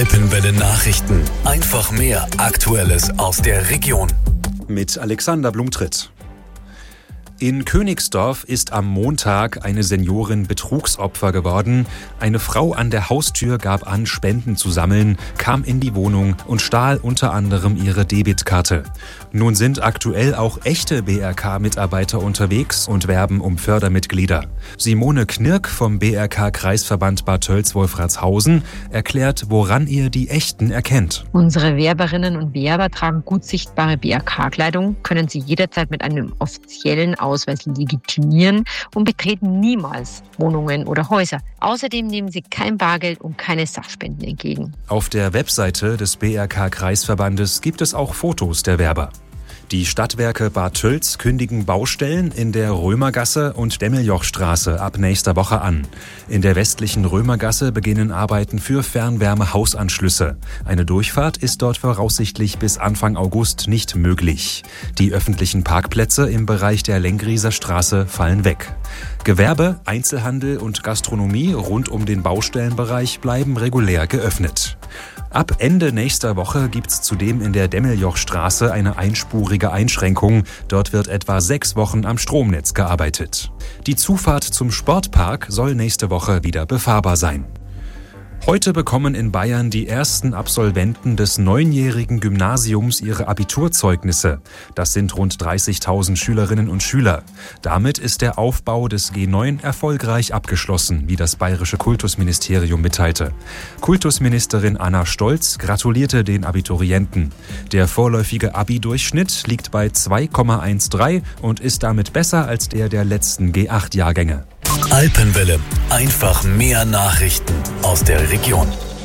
Alpenwelle Nachrichten. Einfach mehr Aktuelles aus der Region. Mit Alexander Blumtritt. In Königsdorf ist am Montag eine Seniorin Betrugsopfer geworden. Eine Frau an der Haustür gab an, Spenden zu sammeln, kam in die Wohnung und stahl unter anderem ihre Debitkarte. Nun sind aktuell auch echte BRK-Mitarbeiter unterwegs und werben um Fördermitglieder. Simone Knirk vom BRK-Kreisverband Bad Tölz-Wolfratshausen erklärt, woran ihr die Echten erkennt. Unsere Werberinnen und Werber tragen gut sichtbare BRK-Kleidung, können sie jederzeit mit einem offiziellen Ausweis legitimieren und betreten niemals Wohnungen oder Häuser. Außerdem nehmen sie kein Bargeld und keine Sachspenden entgegen. Auf der Webseite des BRK-Kreisverbandes gibt es auch Fotos der Werber. Die Stadtwerke Bad Tölz kündigen Baustellen in der Römergasse und Demmeljochstraße ab nächster Woche an. In der westlichen Römergasse beginnen Arbeiten für Fernwärmehausanschlüsse. Eine Durchfahrt ist dort voraussichtlich bis Anfang August nicht möglich. Die öffentlichen Parkplätze im Bereich der Lengrieser Straße fallen weg. Gewerbe, Einzelhandel und Gastronomie rund um den Baustellenbereich bleiben regulär geöffnet. Ab Ende nächster Woche gibt's zudem in der Demmeljochstraße eine einspurige Einschränkung. Dort wird etwa 6 Wochen am Stromnetz gearbeitet. Die Zufahrt zum Sportpark soll nächste Woche wieder befahrbar sein. Heute bekommen in Bayern die ersten Absolventen des 9-jährigen Gymnasiums ihre Abiturzeugnisse. Das sind rund 30.000 Schülerinnen und Schüler. Damit ist der Aufbau des G9 erfolgreich abgeschlossen, wie das bayerische Kultusministerium mitteilte. Kultusministerin Anna Stolz gratulierte den Abiturienten. Der vorläufige Abi-Durchschnitt liegt bei 2,13 und ist damit besser als der letzten G8-Jahrgänge. Alpenwelle. Einfach mehr Nachrichten aus der Region.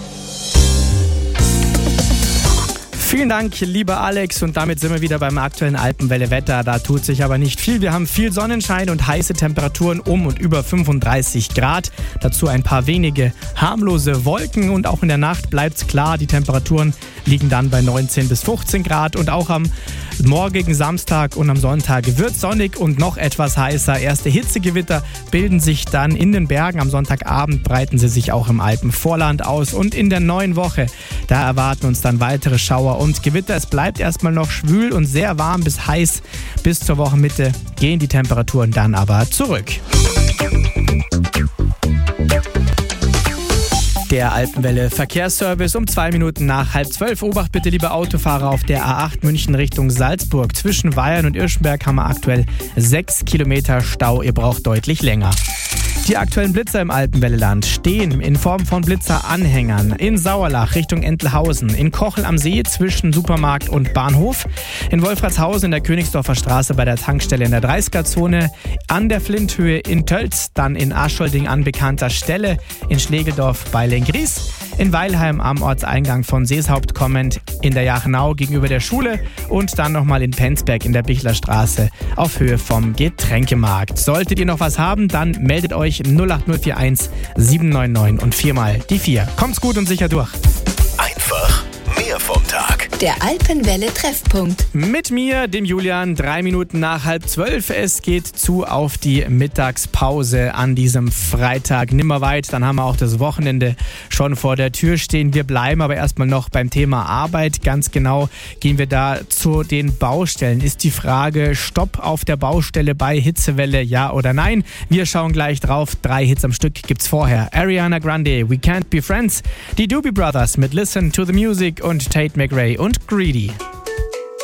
Vielen Dank, lieber Alex. Und damit sind wir wieder beim aktuellen Alpenwelle-Wetter. Da tut sich aber nicht viel. Wir haben viel Sonnenschein und heiße Temperaturen um und über 35 Grad. Dazu ein paar wenige harmlose Wolken. Und auch in der Nacht bleibt es klar. Die Temperaturen liegen dann bei 19 bis 15 Grad. Und auch am morgigen Samstag und am Sonntag wird sonnig und noch etwas heißer. Erste Hitzegewitter bilden sich dann in den Bergen. Am Sonntagabend breiten sie sich auch im Alpenvorland aus. Und in der neuen Woche, da erwarten uns dann weitere Schauer und Gewitter. Es bleibt erstmal noch schwül und sehr warm bis heiß. Bis zur Wochenmitte gehen die Temperaturen dann aber zurück. Der Alpenwelle Verkehrsservice um 2 Minuten nach 11:30. Obacht bitte, liebe Autofahrer, auf der A8 München Richtung Salzburg. Zwischen Weyern und Irschenberg haben wir aktuell 6 Kilometer Stau. Ihr braucht deutlich länger. Die aktuellen Blitzer im Alpenwelleland stehen in Form von Blitzeranhängern in Sauerlach Richtung Entlhausen, in Kochel am See zwischen Supermarkt und Bahnhof, in Wolfratshausen in der Königsdorfer Straße bei der Tankstelle in der 30er-Zone, an der Flinthöhe in Tölz, dann in Aschholding an bekannter Stelle, in Schlegeldorf bei Lengries, in Weilheim am Ortseingang von Seeshaupt kommend, in der Jachenau gegenüber der Schule und dann nochmal in Penzberg in der Bichlerstraße auf Höhe vom Getränkemarkt. Solltet ihr noch was haben, dann meldet euch 08041 799 und 4 die 4. Kommt's gut und sicher durch. Einfach mehr vom Tag. Der Alpenwelle Treffpunkt. Mit mir, dem Julian, 3 Minuten nach 11:30. Es geht zu auf die Mittagspause an diesem Freitag. Nimmer weit, dann haben wir auch das Wochenende schon vor der Tür stehen. Wir bleiben aber erstmal noch beim Thema Arbeit. Ganz genau gehen wir da zu den Baustellen. Ist die Frage, Stopp auf der Baustelle bei Hitzewelle, ja oder nein? Wir schauen gleich drauf. 3 Hits am Stück gibt's vorher. Ariana Grande, We Can't Be Friends. Die Doobie Brothers mit Listen to the Music und Tate McRae und Greedy.